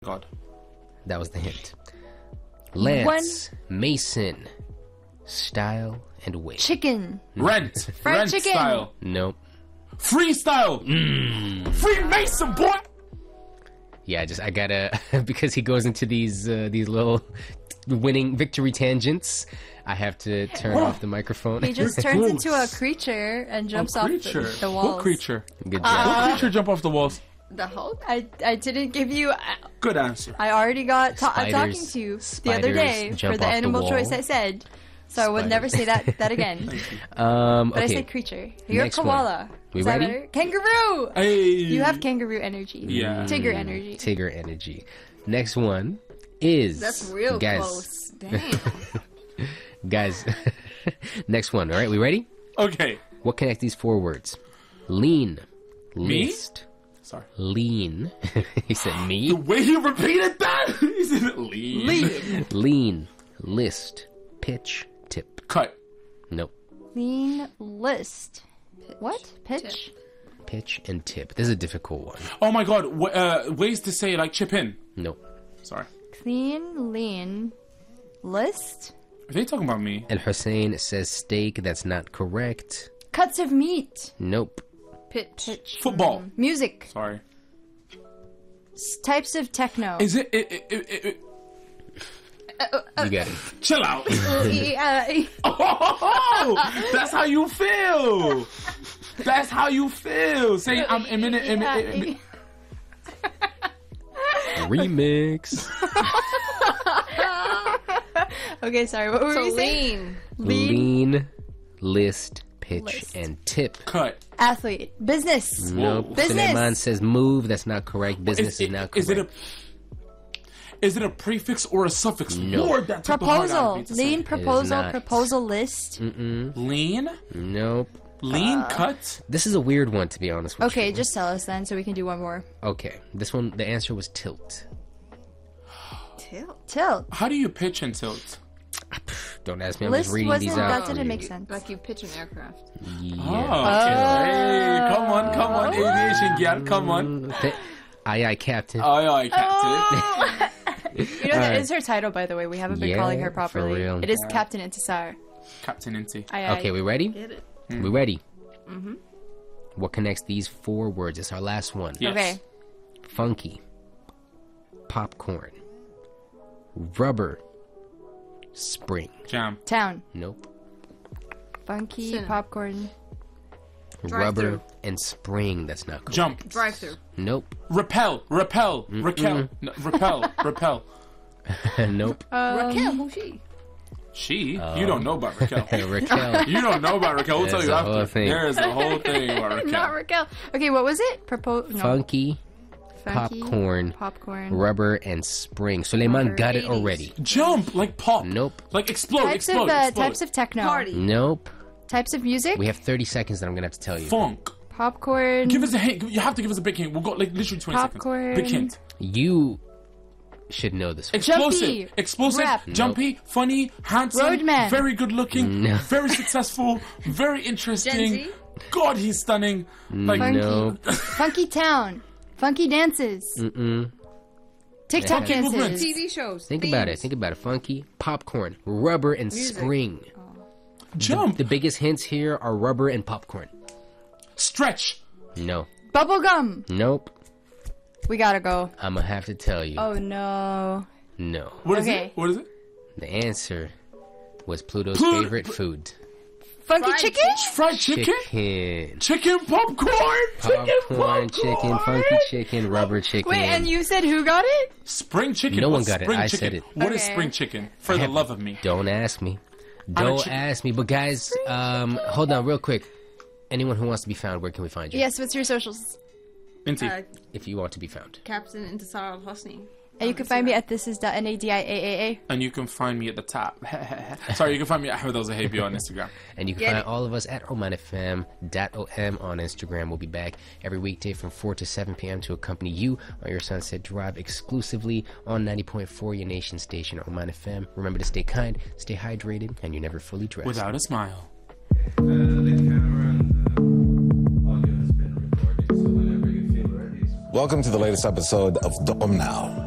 God. That was the hint. Lance, Mason, style and weight. Chicken. Rent. Fried Rent chicken. style. Nope. Freestyle. Freemason, boy. Yeah, I gotta because he goes into these little winning victory tangents. I have to turn off the microphone. He just turns into a creature and jumps off the walls. What creature? Good job. What creature jump off the walls? The Hulk? I didn't give you... Good answer. I already got Spiders- talking to you the other day jump for the off the animal wall. choice I said. So I would never say that again. But Okay. I said creature. You're Next a koala. We Is that ready? better? Kangaroo! Hey. You have kangaroo energy. Yeah. Tiger energy. Tigger energy. Next one is That's real guys, close. Damn. Guys, next one. All right, we ready? Okay. What connects these four words? Lean, Me? list, Sorry. lean. He said The me. way he repeated that, he said lean. Lean, list, pitch, tip. Cut. Nope. Lean list. What? Pitch? Pitch and tip. This is a difficult one. Oh my God. Ways to say like chip in. Nope. Sorry. Clean, lean, list. Are they talking about me? And Hussein says steak. That's not correct. Cuts of meat. Nope. Pitch. Football. Music. Sorry. Types of techno. Is it You got it. chill out. Yeah. Oh, that's how you feel. That's how you feel. Say I'm imminent. Remix. Okay, sorry. What were So we saying? lean. Lean, list, pitch, List. and tip. Cut. Athlete. Business. Nope. Business. Suleiman says move. That's not correct. Business is not correct. Is it a prefix or a suffix No. word that took the heart out of Proposal. me to say? Lean proposal. not. Proposal list. Lean? Nope. Lean cut? This is a weird one, to be honest with you. Okay, just tell us then so we can do one more. Okay. This one, the answer was tilt. Tilt. How do you pitch and tilt? Don't ask me. I'm List just reading wasn't, these that out. didn't for make you. sense. Like you pitch an aircraft. Yeah. Oh, okay. Hey, come on, aviation girl, come on. Aye, aye, Captain. Aye, Captain. You know, that is her title, by the way. We haven't been Yeah, calling her for properly. real. It is Captain Intisar. Captain Inti. Aye, aye. Okay, we ready? Get it? We ready? Mm-hmm. What connects these four words? It's our last one. Yes. Okay. Funky. Popcorn. Rubber. Spring. Jam. Town. Nope. Funky Cinema. popcorn. Rubber Drive-thru. and spring. That's not correct. Jump. Drive through. Nope. Repel. Raquel. No, repel. Nope. Raquel, who's she? She? You don't know about Raquel. Raquel. You don't know about Raquel. We'll tell There's you a after. whole thing. There's a whole thing about Raquel. Not Raquel. Okay, what was it? No. Funky. Funky, Popcorn. Popcorn. Rubber and spring. Suleiman Rubber. got it 80s. already. Jump like pop. Nope. Like explode. Types explode. of types of techno. Party. Nope. Types of music. We have 30 seconds that I'm going to have to tell you. Funk. Popcorn. Give us a hint. You have to give us a big hint. We'll go like literally 20 Popcorn. seconds. Big hint. You should know this one. Explosive. Jumpy. Explosive. Rap. Jumpy. Funny. Handsome. Roadman. Very good looking. No. Very successful. Very interesting. Gen Z? God, he's stunning. Like Funky. No. Funky town. Funky dances. TikTok Funky movements. dances. TV shows. Think themes. about it. Think about it. Funky, popcorn, rubber, and spring. Jump. The biggest hints here are rubber and popcorn. Stretch. No. Bubblegum. Nope. We gotta go. I'm going to have to tell you. Oh no. No. What is Okay. it? What is it? The answer was Pluto's Pluto- favorite food. Funky Fried chicken? Fried chicken? Chicken. Chicken popcorn. Popcorn, chicken, funky chicken, rubber chicken. Wait, and you said who got it? Spring chicken. No one What's got it. spring I chicken? said it. What is Okay. spring chicken? For the love of me. Don't ask me. I'm a Don't chicken. ask me. But guys, hold on real quick. Anyone who wants to be found, where can we find you? Yes, what's your socials? Inti. If you want to be found. Captain Intisar al-Hosni. And you can find me at thisiS.nadiaa. And you can find me at the top. Sorry, you can find me at Ahmed Al Zahabi on Instagram. And you can Get find it. all of us at omanfm.om on Instagram. We'll be back every weekday from 4 to 7 p.m. to accompany you on your Sunset Drive exclusively on 90.4, your nation station, Oman FM. Remember to stay kind, stay hydrated, and you're never fully dressed. Without a smile. The camera and the audio has been recording, so whenever you feel ready. Welcome to the latest episode of Dom Now.